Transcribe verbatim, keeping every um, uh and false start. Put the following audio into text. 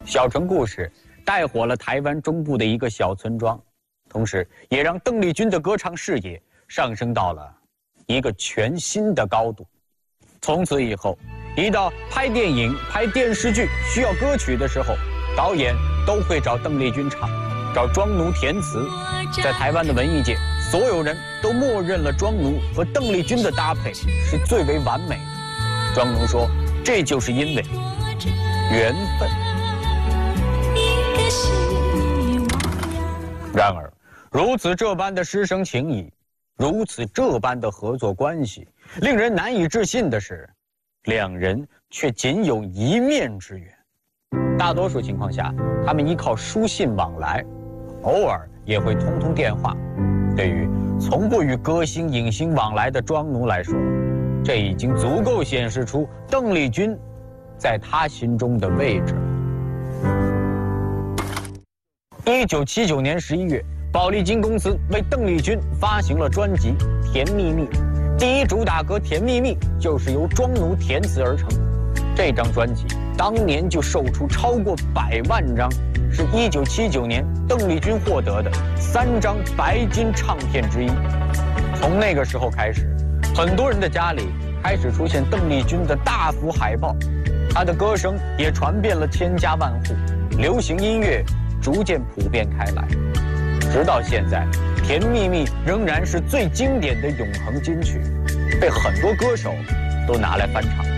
小城故事带火了台湾中部的一个小村庄，同时也让邓丽君的歌唱事业上升到了一个全新的高度。从此以后，一到拍电影、拍电视剧需要歌曲的时候，导演都会找邓丽君唱，找庄奴填词。在台湾的文艺界，所有人都默认了庄奴和邓丽君的搭配是最为完美的。庄奴说，这就是因为缘分。然而，如此这般的师生情谊，如此这般的合作关系，令人难以置信的是，两人却仅有一面之缘。大多数情况下，他们依靠书信往来，偶尔也会通通电话。对于从不与歌星、影星往来的庄奴来说，这已经足够显示出邓丽君在他心中的位置。一九七九年十一月，宝丽金公司为邓丽君发行了专辑《甜蜜蜜》，第一主打歌《甜蜜蜜》就是由庄奴填词而成。这张专辑当年就售出超过百万张，是一九七九年邓丽君获得的三张白金唱片之一。从那个时候开始，很多人的家里开始出现邓丽君的大幅海报，她的歌声也传遍了千家万户，流行音乐逐渐普遍开来。直到现在，《甜蜜蜜》仍然是最经典的永恒金曲，被很多歌手都拿来翻唱。